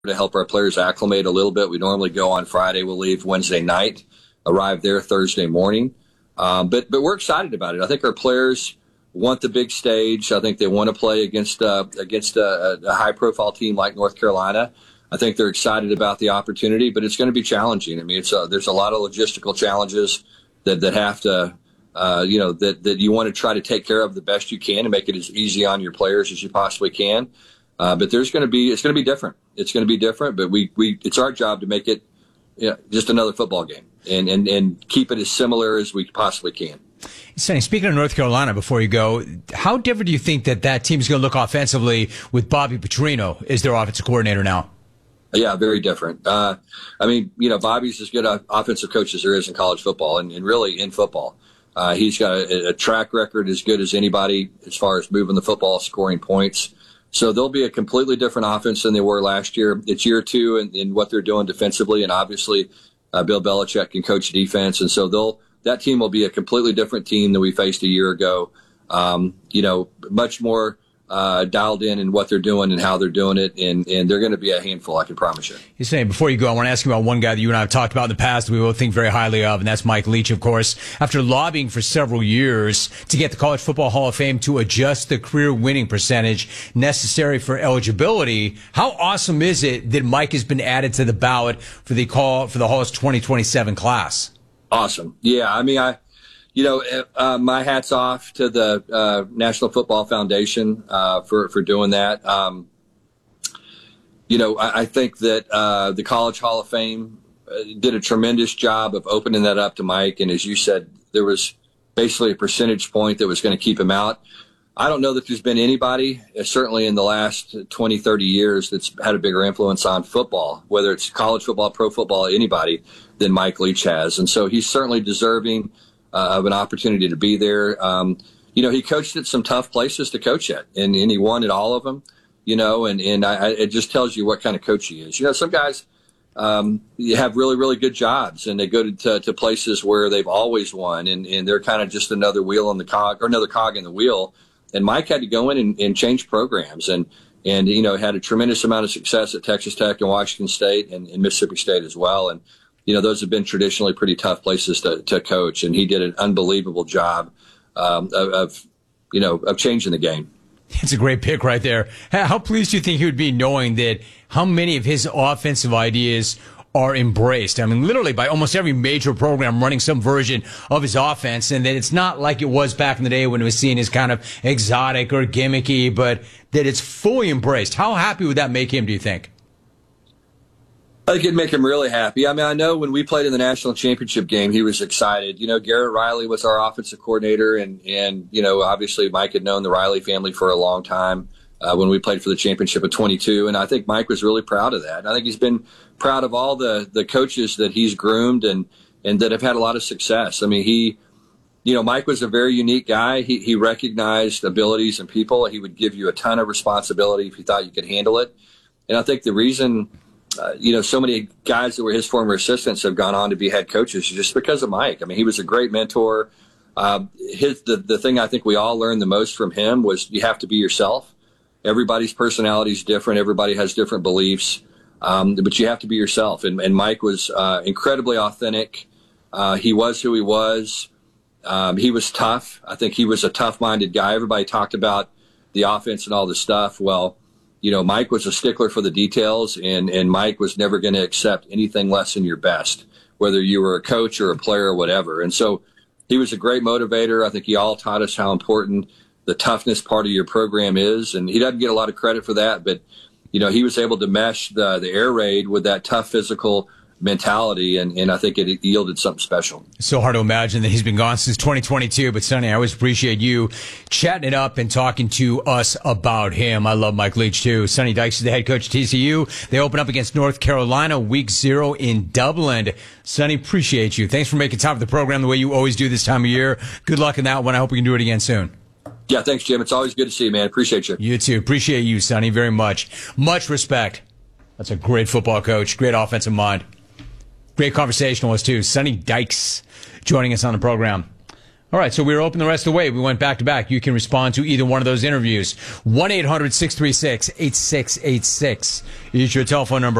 to help our players acclimate a little bit. We normally go on Friday. We'll leave Wednesday night, arrive there Thursday morning. But we're excited about it. I think our players want the big stage. I think they want to play against a high-profile team like North Carolina. I think they're excited about the opportunity, but it's going to be challenging. I mean, there's a lot of logistical challenges that have to, that you want to try to take care of the best you can and make it as easy on your players as you possibly can. But it's going to be different. It's going to be different, but it's our job to make it just another football game and keep it as similar as we possibly can. Sonny, speaking of North Carolina, before you go, how different do you think that team is going to look offensively with Bobby Petrino as their offensive coordinator now? Yeah, very different. Bobby's as good an offensive coach as there is in college football and really in football. He's got a track record as good as anybody as far as moving the football, scoring points. So they'll be a completely different offense than they were last year. It's year two in what they're doing defensively, and obviously Bill Belichick can coach defense. And so that team will be a completely different team than we faced a year ago. Much more dialed in what they're doing and how they're doing it, and they're going to be a handful, I can promise you. You're saying, before you go, I want to ask you about one guy that you and I have talked about in the past that we both think very highly of, and that's Mike Leach, of course. After lobbying for several years to get the College Football Hall of Fame to adjust the career winning percentage necessary for eligibility, how awesome is it that Mike has been added to the ballot for the Hall's 2027 class? Awesome. Yeah, I mean, my hat's off to the National Football Foundation for doing that. I think that the College Hall of Fame did a tremendous job of opening that up to Mike. And as you said, there was basically a percentage point that was going to keep him out. I don't know that there's been anybody, certainly in the last 20, 30 years, that's had a bigger influence on football, whether it's college football, pro football, anybody, than Mike Leach has. And so he's certainly deserving of an opportunity to be there. He coached at some tough places to coach at, and he won at all of them, it just tells you what kind of coach he is. Some guys have really, really good jobs, and they go to places where they've always won, and they're kind of just another wheel in the cog, or another cog in the wheel. And Mike had to go in and change programs and had a tremendous amount of success at Texas Tech and Washington State and Mississippi State as well. And those have been traditionally pretty tough places to coach, and he did an unbelievable job of changing the game. It's a great pick right there. How pleased do you think he would be knowing that how many of his offensive ideas are embraced? I mean, literally by almost every major program running some version of his offense, and that it's not like it was back in the day when it was seen as kind of exotic or gimmicky, but that it's fully embraced. How happy would that make him, do you think? I think it'd make him really happy. I mean, I know when we played in the national championship game, he was excited. Garrett Riley was our offensive coordinator, and obviously Mike had known the Riley family for a long time when we played for the championship of 22, and I think Mike was really proud of that. I think he's been proud of all the coaches that he's groomed and that have had a lot of success. I mean, Mike was a very unique guy. He recognized abilities in people. He would give you a ton of responsibility if he thought you could handle it. And I think the reason so many guys that were his former assistants have gone on to be head coaches just because of Mike. I mean, he was a great mentor. The thing I think we all learned the most from him was you have to be yourself. Everybody's personality is different. Everybody has different beliefs, but you have to be yourself. And Mike was incredibly authentic. He was who he was. He was tough. I think he was a tough-minded guy. Everybody talked about the offense and all this stuff. Well, Mike was a stickler for the details, and Mike was never going to accept anything less than your best, whether you were a coach or a player or whatever. And so he was a great motivator. I think he all taught us how important the toughness part of your program is, and he doesn't get a lot of credit for that, but he was able to mesh the air raid with that tough physical mentality, and I think it yielded something special. It's so hard to imagine that he's been gone since 2022, but Sonny, I always appreciate you chatting it up and talking to us about him. I love Mike Leach too. Sonny Dykes is the head coach of TCU. They open up against North Carolina week 0 in Dublin. Sonny, appreciate you. Thanks for making time for the program the way you always do this time of year. Good luck in that one. I hope we can do it again soon. Yeah, thanks, Jim. It's always good to see you, man. Appreciate you. You too. Appreciate you, Sonny, very much. Much respect. That's a great football coach, great offensive mind. Great conversationalist, too. Sonny Dykes joining us on the program. All right, so we were open the rest of the way. We went back to back. You can respond to either one of those interviews. 1-800-636-8686 is your telephone number.